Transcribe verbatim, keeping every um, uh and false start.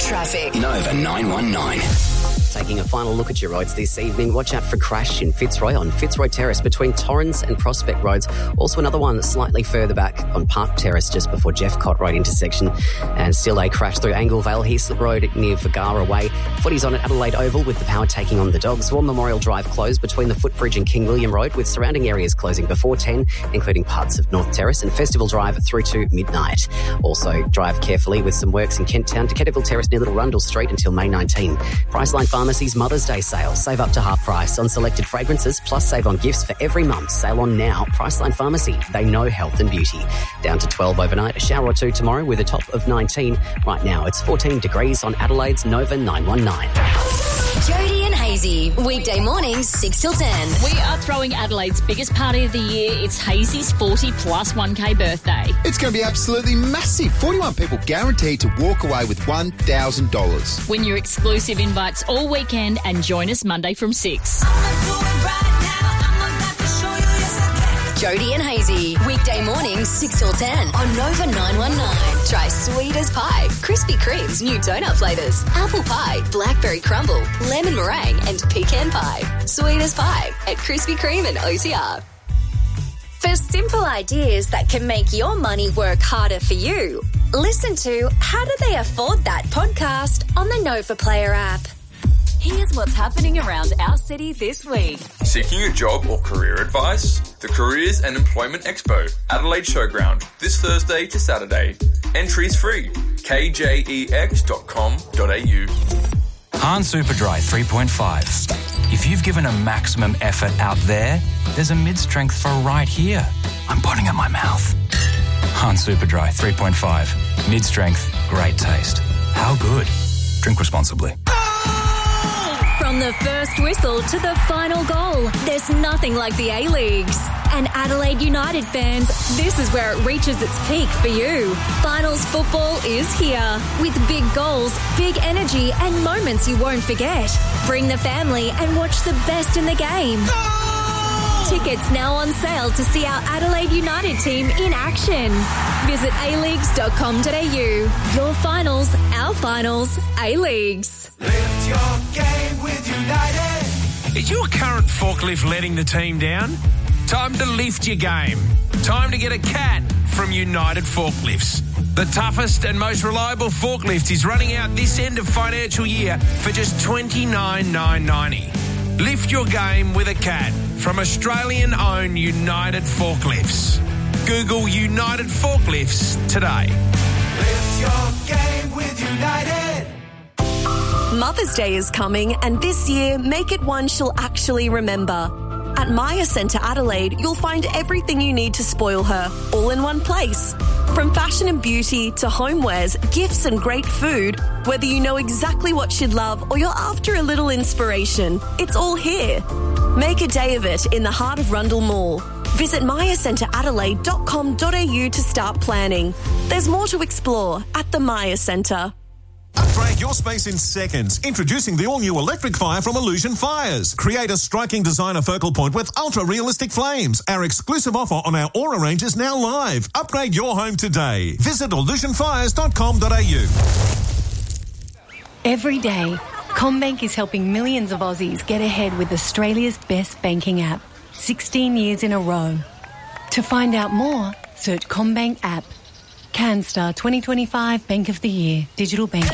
traffic. Nova nine one nine. Taking a final look at your roads this evening, watch out for crash in Fitzroy on Fitzroy Terrace between Torrens and Prospect Roads. Also another one slightly further back on Park Terrace just before Jeffcott Road intersection. And still a crash through Anglevale, Heaslip Road near Vergara Way. Footy's on at Adelaide Oval with the power taking on the Dogs. War Memorial Drive closed between the Footbridge and King William Road with surrounding areas closing before ten, including parts of North Terrace and Festival Drive through to midnight. Also drive carefully with some works in Kent Town to Ketterville Terrace near Little Rundle Street until May nineteenth. Priceline Pharmacy's Mother's Day sale. Save up to half price on selected fragrances, plus save on gifts for every month. Sale on now. Priceline Pharmacy. They know health and beauty. Down to twelve overnight. A shower or two tomorrow with a top of nineteen. Right now, it's fourteen degrees on Adelaide's Nova nine one nine. Jody and Hazy, weekday mornings, six till ten. We are throwing Adelaide's biggest party of the year. It's Hazy's forty plus one K birthday. It's going to be absolutely massive. forty-one people guaranteed to walk away with one thousand dollars. Win your exclusive invites all weekend and join us Monday from six. Jody and Hazy, weekday mornings, six till ten on Nova nine one nine. Try sweet as pie, Krispy Kreme's new donut flavours, apple pie, blackberry crumble, lemon meringue and pecan pie. Sweet as pie at Krispy Kreme and O T R. For simple ideas that can make your money work harder for you, listen to How Do They Afford That podcast on the Nova Player app. Here's what's happening around our city this week. Seeking a job or career advice? The Careers and Employment Expo, Adelaide Showground, this Thursday to Saturday. Entries free. k j e x dot com dot a u. Hahn Superdry three point five. If you've given a maximum effort out there, there's a mid-strength for right here. I'm putting it in my mouth. Hahn Superdry three point five. Mid-strength, great taste. How good? Drink responsibly. From the first whistle to the final goal, there's nothing like the A-Leagues. And Adelaide United fans, this is where it reaches its peak for you. Finals football is here, with big goals, big energy and moments you won't forget. Bring the family and watch the best in the game. Tickets now on sale to see our Adelaide United team in action. Visit a leagues dot com dot a u. Your finals, our finals, A-Leagues. Lift your game with United. Is your current forklift letting the team down? Time to lift your game. Time to get a cat from United Forklifts. The toughest and most reliable forklift is running out this end of financial year for just twenty-nine thousand nine hundred ninety dollars. Lift your game with a cat from Australian-owned United Forklifts. Google United Forklifts today. Lift your game with United. Mother's Day is coming, and this year, make it one she'll actually remember. At Maya Centre Adelaide, you'll find everything you need to spoil her, all in one place. From fashion and beauty to homewares, gifts and great food, whether you know exactly what she'd love or you're after a little inspiration, it's all here. Make a day of it in the heart of Rundle Mall. Visit maya centre adelaide dot com dot a u to start planning. There's more to explore at the Maya Centre. Upgrade your space in seconds. Introducing the all-new electric fire from Illusion Fires. Create a striking designer focal point with ultra-realistic flames. Our exclusive offer on our Aura range is now live. Upgrade your home today. Visit illusion fires dot com dot a u. Every day, CommBank is helping millions of Aussies get ahead with Australia's best banking app. sixteen years in a row. To find out more, search CommBank app. CanStar twenty twenty-five Bank of the Year. Digital banking.